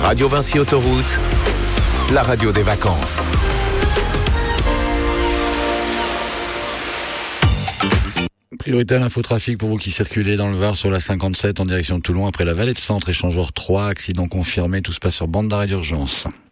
Radio Vinci Autoroute, la radio des vacances. Priorité à l'infotrafic pour vous qui circulez dans le Var sur la 57 en direction de Toulon après la Vallée de Centre, échangeur 3, accident confirmé, tout se passe sur bande d'arrêt d'urgence.